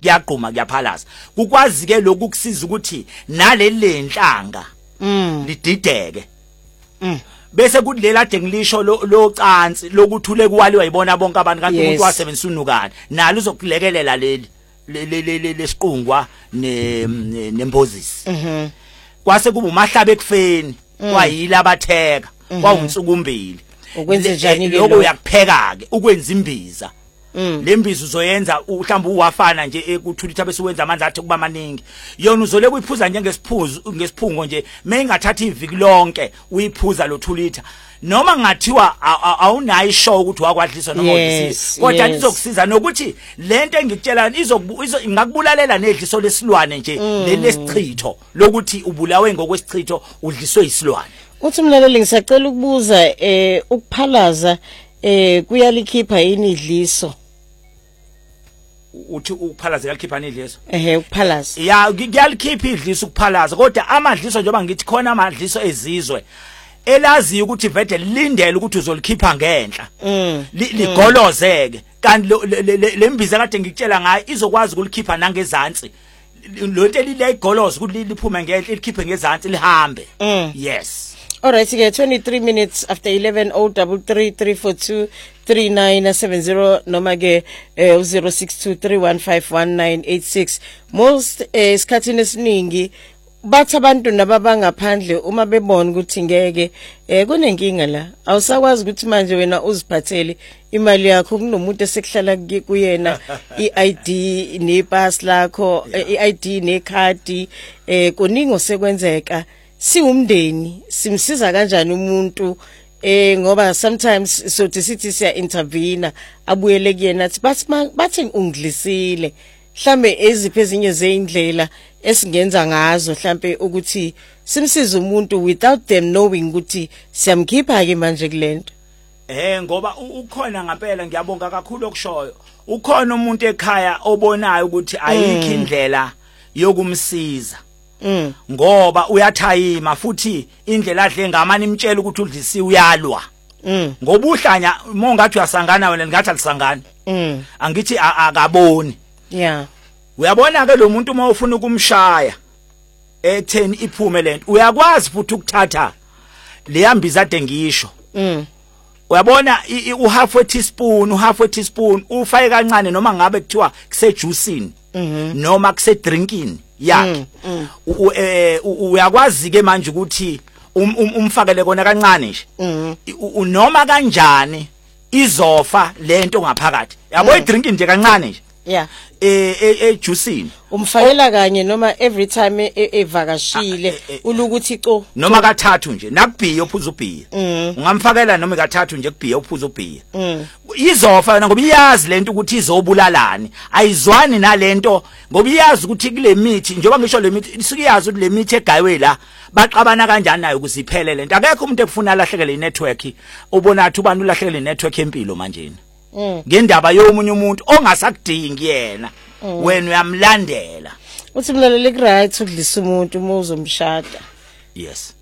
kuyaqhuma kuyaphalaza kukwazi ke lokhu kusiza ukuthi naleli lenhlanga lidideke bese kulela ade ngilisho lo cansi lokuthule kuwaliwa yibona bonke abantu kanti umuntu wasebenzisa unukani nalo uzokulekelela leli lesiqungwa nembozisi kwase kuba umahlaba ekufeni kwayila abatheka kwawunsukumbili ukwenze njani lokho uyakupheka ke ukwenza imbiza lembiza uzoyenza mhlawumbe uwafana nje ekuthulitha bese wenza amanzi athi kuba maningi yona uzole kuyiphuza ngesiphungo nje mengathatha iviki lonke uyiphuza lo 2 litha noma ngathiwa awunayo ishow ukuthi wakwadliswa noma udlisisi kodwa lizokusiza nokuthi lento engikutshela ingakubulalela nedliso lesilwane nje lesichitho lokuthi ubulawe ngokwesichitho udliswe isilwane. Uthi mlaleli ngisacela ukubuza ukuphalaza kuyalikhipha yini idliso? Uthi ukuphalaza kuyalikhipha idliso? Ukuphalaza. Ya kuyalikhipha idliso ukuphalaza kodwa amadliso njengoba ngithi khona amadliso ezizwe elazi ukuthi vete lindele ukuthi uzolikhipha ngenhla ligolozeke kanti lembiza kade ngikutshela ngayo izokwazi ukulikhipha nangezantsi lo nto ligoloza ukuthi liphume ngenhla likhiphe ngezantsi lihambe. Yes. Alright, ke 23 minutes after 11 033 342 noma ke 0623151986. Most isikhathini esiningi bathi abantu nababangaphandle uma bebona ukuthi ngeke kunenkinga la awusakwazi ukuthi manje wena uziphathele imali yakho kunomuntu esekuhlala kuyena iID nepass lakho iID nekhadi kuningi osekwenzeka siwumndeni simsiza kanjani umuntu ngoba sometimes so sithi siya intervene abuyele kuyena bathi ungidlisile mhlambe eziphi ezinye zeindlela esingenza ngazo mhlambe ukuthi simsize umuntu without them knowing ukuthi siyamkhipha ke manje kulento. Ngoba ukhona ngempela ngiyabonga kakhulu okushoyo ukhona umuntu ekhaya obonayo ukuthi ayikho indlela yokumsiza ngoba uyathayima futhi indlela adle ngamani imtshela ukuthi udlisiwe uyalwa ngoba uhlanya mongathi uyasangana wena ngathi alisangani angithi akaboni. Yeah. Uyabona ke lo muntu uma ufuna ukumshaya etheni iphume lento uyakwazi futhi ukuthatha leyambiza ade ngisho. Uyabona half a teaspoon ufake kancane noma ngabe kuthiwa kuse juicing noma kuse drinking yakhe uyakwazi ke manje ukuthi umfakele kona kancane nje noma kanjani izofa lento ngaphakathi yabo idrinking nje kancane nje. Yeah. Juicing umfakela kanye noma every time evakashile ulukuthi co noma kathathu nje nakubhiye ophuza ubhiye ungamfakela noma kathathu nje kubhiye ophuza ubhiye izofa ngoba iyazi lento ukuthi izobulalani ayizwani nalento ngoba iyazi ukuthi kule mithi njengoba ngisho le mithi isukuyazi ukuthi le mithi egayiwe la baqabana kanjani nayo ukuziphele lento akekho umuntu ekufuna lahlekele inetwork ubona athi ubantu lahlekele inetwork empilo manje ngendaba yomunye umuntu ongasakudingi yena wena uyamlandela. Uthi mlaleli right ukudlisa umuntu uma uzomshada. Yes.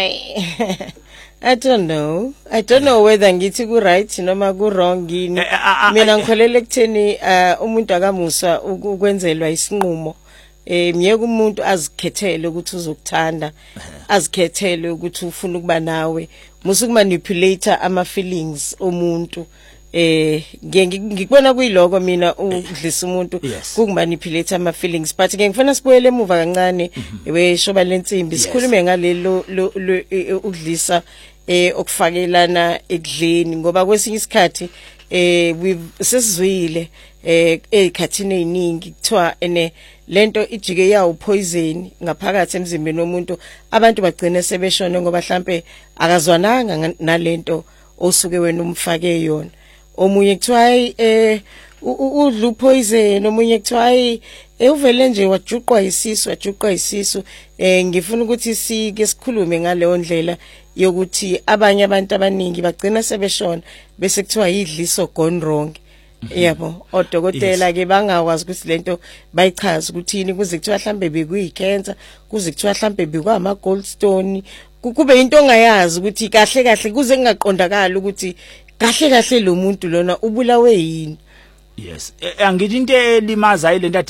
I don't know whether ngithi ku right noma ku wrong yini. Mina ngikholele ekutheni umuntu akamusa ukwenzelwa isinqumo. Miyeke umuntu azikhethele ukuthi uzokuthanda azikhethele ukuthi ufuna ukuba nawe musu kumanipulator ama feelings omuntu. Ngikubona kuyiloko mina ukudlisa umuntu kungimanipulate ama feelings but ke ngifuna sibuyele emuva kancane weshoba lensimbi sikhulume ngalelo ukudlisa okufakelana ekudleni ngoba kwesinye isikhathi sesizwile ezikhathini eziningi kuthiwa lento ijike yawo poison ngaphakathi emzimbeni womuntu abantu bagcina sebeshona ngoba mhlambe akazwananga nalento osuke wena umfake yona. Omunye kuthiwa udlu poison omunye kuthiwa uvele nje wajuqwa isisu ngifuna ukuthi sike sikhulume ngaleyo ndlela yokuthi abanye abantu abaningi bagcina sebeshona bese kuthiwa idliso gone wrong. Yabo odokotela ke bangakwazi ukuthi lento bayichaza ukuthi yini kuze kuthiwa mhlambe bekuyicancer kuze kuthiwa mhlambe bekuma gallstone kube into ongayazi ukuthi kahle kuze ngaqondakala ukuthi kahle lo muntu lona ubulawe yini. Yes angithi into elimaza ile